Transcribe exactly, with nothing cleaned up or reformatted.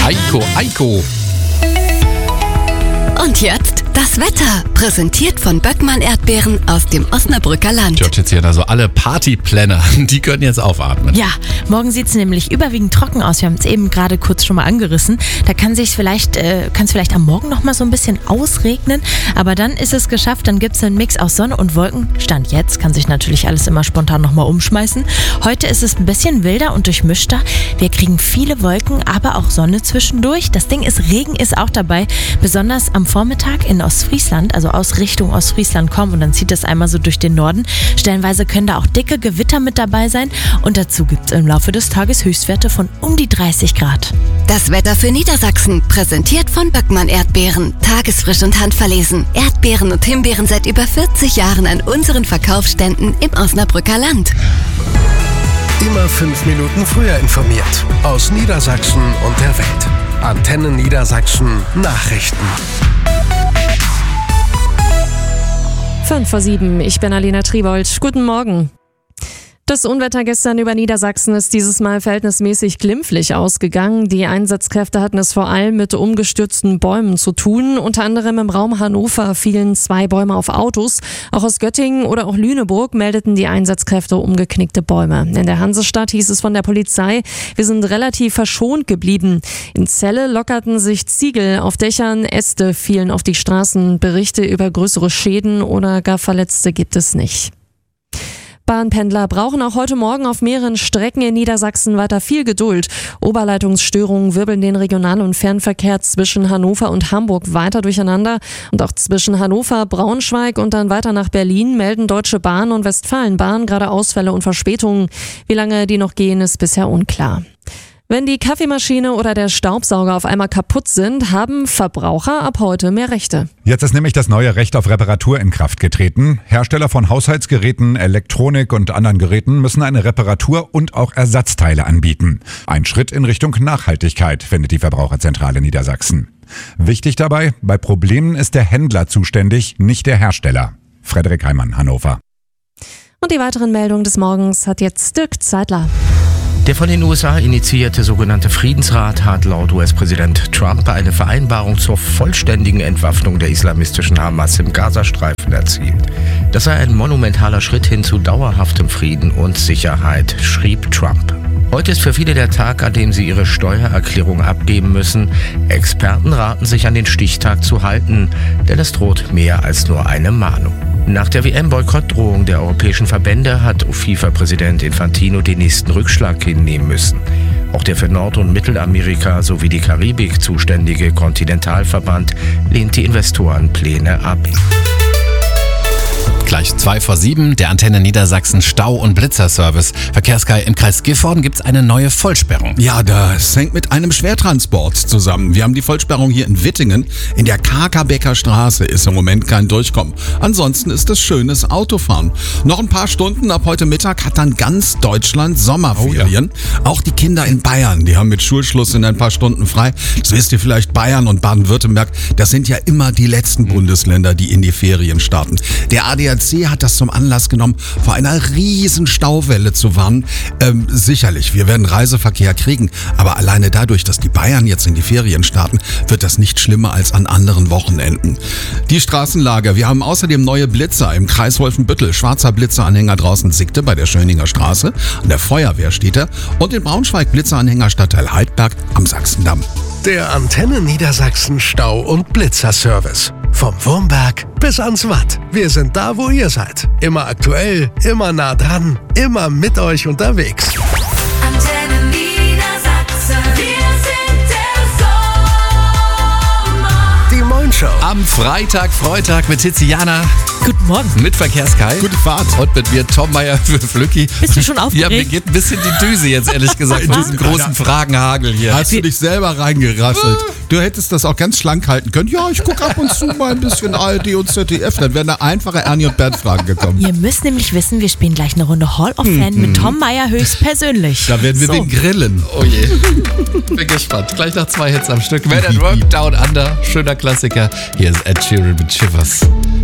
Eiko, Eiko. Und jetzt das Wetter, präsentiert von Böckmann Erdbeeren aus dem Osnabrücker Land. George, jetzt hier also alle Partyplanner, die können jetzt aufatmen. Ja, morgen sieht es nämlich überwiegend trocken aus. Wir haben es eben gerade kurz schon mal angerissen. Da kann sich vielleicht, äh, kann es vielleicht am Morgen noch mal so ein bisschen ausregnen. Aber dann ist es geschafft. Dann gibt es einen Mix aus Sonne und Wolken. Stand jetzt, kann sich natürlich alles immer spontan noch mal umschmeißen. Heute ist es ein bisschen wilder und durchmischter. Wir kriegen viele Wolken, aber auch Sonne zwischendurch. Das Ding ist, Regen ist auch dabei. Besonders am Vormittag in Ostfriesland, also aus Richtung Ostfriesland kommen und dann zieht das einmal so durch den Norden. Stellenweise können da auch dicke Gewitter mit dabei sein und dazu gibt es im Laufe des Tages Höchstwerte von um die dreißig Grad. Das Wetter für Niedersachsen, präsentiert von Böckmann Erdbeeren. Tagesfrisch und handverlesen. Erdbeeren und Himbeeren seit über vierzig Jahren an unseren Verkaufsständen im Osnabrücker Land. Immer fünf Minuten früher informiert. Aus Niedersachsen und der Welt. Antenne Niedersachsen Nachrichten. Fünf vor sieben, ich bin Alina Tribold. Guten Morgen. Das Unwetter gestern über Niedersachsen ist dieses Mal verhältnismäßig glimpflich ausgegangen. Die Einsatzkräfte hatten es vor allem mit umgestürzten Bäumen zu tun. Unter anderem im Raum Hannover fielen zwei Bäume auf Autos. Auch aus Göttingen oder auch Lüneburg meldeten die Einsatzkräfte umgeknickte Bäume. In der Hansestadt hieß es von der Polizei, wir sind relativ verschont geblieben. In Celle lockerten sich Ziegel auf Dächern, Äste fielen auf die Straßen. Berichte über größere Schäden oder gar Verletzte gibt es nicht. Bahnpendler brauchen auch heute Morgen auf mehreren Strecken in Niedersachsen weiter viel Geduld. Oberleitungsstörungen wirbeln den Regional- und Fernverkehr zwischen Hannover und Hamburg weiter durcheinander. Und auch zwischen Hannover, Braunschweig und dann weiter nach Berlin melden Deutsche Bahn und Westfalenbahn gerade Ausfälle und Verspätungen. Wie lange die noch gehen, ist bisher unklar. Wenn die Kaffeemaschine oder der Staubsauger auf einmal kaputt sind, haben Verbraucher ab heute mehr Rechte. Jetzt ist nämlich das neue Recht auf Reparatur in Kraft getreten. Hersteller von Haushaltsgeräten, Elektronik und anderen Geräten müssen eine Reparatur und auch Ersatzteile anbieten. Ein Schritt in Richtung Nachhaltigkeit, findet die Verbraucherzentrale Niedersachsen. Wichtig dabei, bei Problemen ist der Händler zuständig, nicht der Hersteller. Frederik Heimann, Hannover. Und die weiteren Meldungen des Morgens hat jetzt Dirk Zeitler. Der von den U S A initiierte sogenannte Friedensrat hat laut U S-Präsident Trump eine Vereinbarung zur vollständigen Entwaffnung der islamistischen Hamas im Gazastreifen erzielt. Das sei ein monumentaler Schritt hin zu dauerhaftem Frieden und Sicherheit, schrieb Trump. Heute ist für viele der Tag, an dem sie ihre Steuererklärung abgeben müssen. Experten raten sich an den Stichtag zu halten, denn es droht mehr als nur eine Mahnung. Nach der W M-Boykottdrohung der europäischen Verbände hat FIFA-Präsident Infantino den nächsten Rückschlag hinnehmen müssen. Auch der für Nord- und Mittelamerika sowie die Karibik zuständige Kontinentalverband lehnt die Investorenpläne ab. Gleich zwei vor sieben, der Antenne Niedersachsen Stau- und Blitzerservice. Verkehrskai im Kreis Gifhorden gibt es eine neue Vollsperrung. Ja, das hängt mit einem Schwertransport zusammen. Wir haben die Vollsperrung hier in Wittingen. In der Karkabecker Straße ist im Moment kein Durchkommen. Ansonsten ist es schönes Autofahren. Noch ein paar Stunden, ab heute Mittag hat dann ganz Deutschland Sommerferien. Oh ja. Auch die Kinder in Bayern, die haben mit Schulschluss in ein paar Stunden frei. Das wisst ihr vielleicht, Bayern und Baden-Württemberg, das sind ja immer die letzten mhm. Bundesländer, die in die Ferien starten. Der A D A C hat das zum Anlass genommen, vor einer riesen Stauwelle zu warnen. Ähm, sicherlich, wir werden Reiseverkehr kriegen, aber alleine dadurch, dass die Bayern jetzt in die Ferien starten, wird das nicht schlimmer als an anderen Wochenenden. Die Straßenlage, wir haben außerdem neue Blitzer im Kreis Wolfenbüttel, schwarzer Blitzeranhänger draußen Sickte bei der Schöninger Straße, an der Feuerwehr steht er, und in Braunschweig Blitzeranhänger Stadtteil Heidberg am Sachsendamm. Der Antenne Niedersachsen Stau- und Blitzerservice. Vom Wurmberg bis ans Watt. Wir sind da, wo ihr seid. Immer aktuell, immer nah dran, immer mit euch unterwegs. Antenne Niedersachsen, wir sind der Sommer. Die Moin-Show. Am Freitag, Freitag mit Tiziana. Guten Morgen. Mit Verkehrskai. Gute Fahrt. Und mit mir, Tom Meyer für Flücki. Bist du schon aufgeregt? Ja, mir geht ein bisschen die Düse jetzt, ehrlich gesagt, in diesem großen Fragenhagel hier. Hast du dich selber reingerasselt? Du hättest das auch ganz schlank halten können. Ja, ich gucke ab und zu mal ein bisschen A R D und Z D F. Dann wären da einfache Ernie und Bert Fragen gekommen. Ihr müsst nämlich wissen, wir spielen gleich eine Runde Hall of Fame mhm. mit Tom Meyer höchstpersönlich. Da werden wir so. den grillen. Oh je. Bin gespannt. Gleich nach zwei Hits am Stück. Man at Work, Down Under. Schöner Klassiker. Hier ist Ed Sheeran mit Shivers.